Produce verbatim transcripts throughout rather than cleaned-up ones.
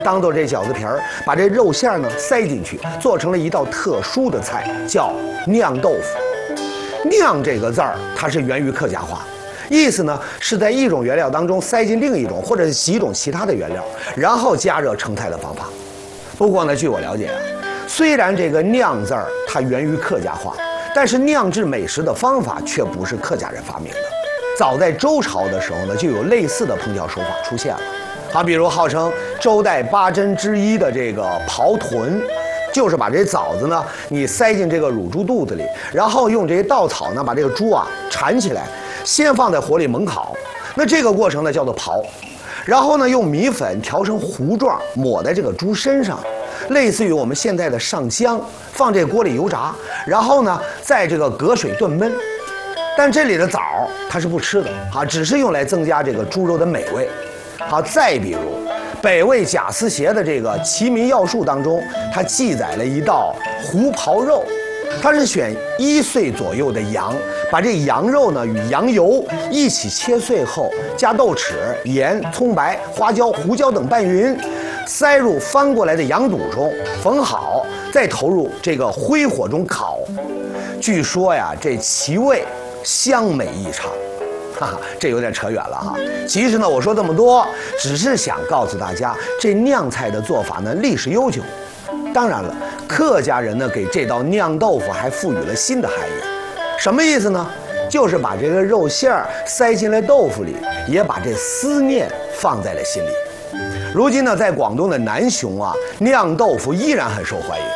当做这饺子皮儿，把这肉馅呢塞进去，做成了一道特殊的菜，叫酿豆腐。酿这个字儿，它是源于客家话，意思呢是在一种原料当中塞进另一种或者是几种其他的原料，然后加热成菜的方法。不过呢，据我了解啊，虽然这个酿字儿它源于客家话，但是酿制美食的方法却不是客家人发明的。早在周朝的时候呢，就有类似的烹调手法出现了。好，比如号称周代八珍之一的这个刨豚，就是把这枣子呢，你塞进这个乳猪肚子里，然后用这些稻草呢，把这个猪啊缠起来，先放在火里猛烤。那这个过程呢叫做刨，然后呢用米粉调成糊状，抹在这个猪身上，类似于我们现在的上香，放这锅里油炸，然后呢在这个隔水炖焖。但这里的枣它是不吃的啊，只是用来增加这个猪肉的美味。好，再比如北魏贾思勰的这个《齐民要术》当中，它记载了一道胡刨肉，它是选一岁左右的羊，把这羊肉呢与羊油一起切碎后，加豆豉、盐、葱白、花椒、胡椒等拌匀，塞入翻过来的羊肚中，缝好，再投入这个灰火中烤。据说呀，这其味香美异常。哈哈，这有点扯远了哈。其实呢，我说这么多，只是想告诉大家，这酿菜的做法呢历史悠久。当然了，客家人呢给这道酿豆腐还赋予了新的含义，什么意思呢？就是把这个肉馅儿塞进了豆腐里，也把这思念放在了心里。如今呢，在广东的南雄啊，酿豆腐依然很受欢迎。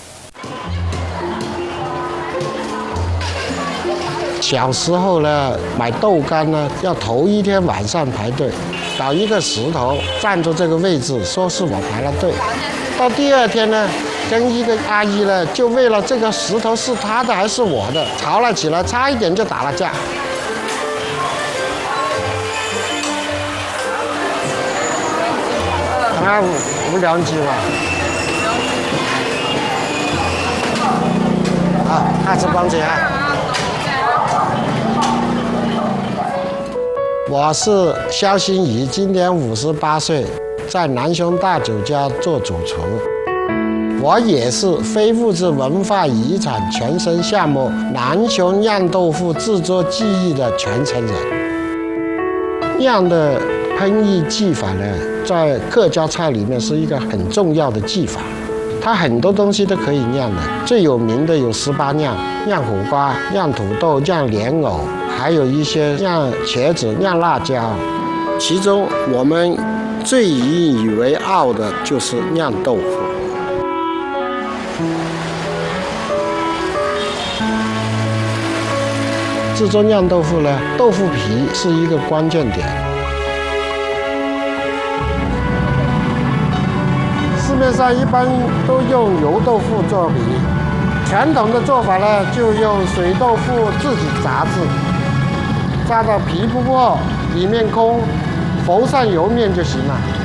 小时候呢，买豆干呢，要头一天晚上排队，找一个石头站住这个位置，说是我排了队。到第二天呢，跟一个阿姨呢，就为了这个石头是她的还是我的，吵了起来，差一点就打了架。啊，五两几嘛。啊，下次光姐。我是肖新怡，今年五十八岁，在南雄大酒家做主厨。我也是非物质文化遗产传承项目南雄酿豆腐制作技艺的传承人。酿的烹饪技法呢，在客家菜里面是一个很重要的技法，它很多东西都可以酿的。最有名的有十八酿：酿苦瓜、酿土豆、酿莲藕。还有一些酿茄子、酿辣椒，其中我们最引以为傲的就是酿豆腐。制作酿豆腐呢，豆腐皮是一个关键点。市面上一般都用油豆腐做皮，传统的做法呢，就用水豆腐自己炸制。炸到皮不破，里面空，浮上油面就行了。